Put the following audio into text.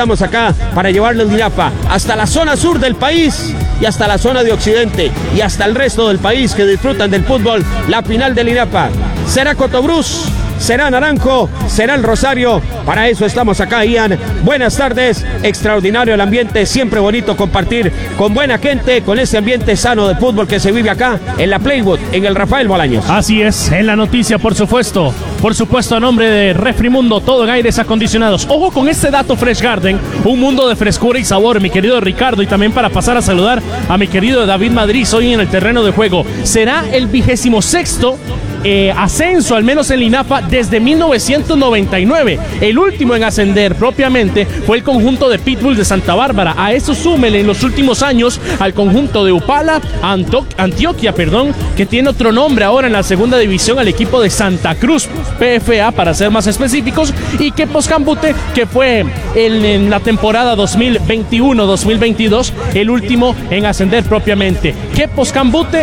estamos acá para llevarles Linapa hasta la zona sur del país y hasta la zona de occidente y hasta el resto del país que disfrutan del fútbol. La final de Linapa será Cotobruz, será Naranjo, será el Rosario. Para eso estamos acá, Ian. Buenas tardes, extraordinario el ambiente, siempre bonito compartir con buena gente, con ese ambiente sano de fútbol que se vive acá en la Playwood, en el Rafael Bolaños. Así es, en la noticia, por supuesto a nombre de Refrimundo, todo en aires acondicionados. Ojo con este dato Fresh Garden, un mundo de frescura y sabor, mi querido Ricardo, y también para pasar a saludar a mi querido David Madrid hoy en el terreno de juego. Será el 26º ascenso, al menos en Linapa, desde 1999. El último en ascender propiamente fue el conjunto de Pitbull de Santa Bárbara. A eso súmele en los últimos años al conjunto de Upala, Antioquia, que tiene otro nombre ahora en la segunda división, al equipo de Santa Cruz, PFA para ser más específicos, y Quepos Cambute, que fue en la temporada 2021-2022 el último en ascender propiamente. Quepos Cambute